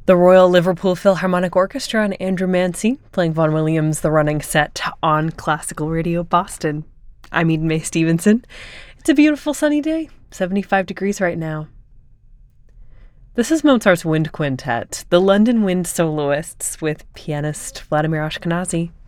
The Royal Liverpool Philharmonic Orchestra and Andrew Mancy playing Vaughan Williams' The Running Set on Classical Radio Boston. I'm Eden Mae Stevenson. It's a beautiful sunny day, 75 degrees right now. This is Mozart's Wind Quintet, the London Wind Soloists with pianist Vladimir Ashkenazy.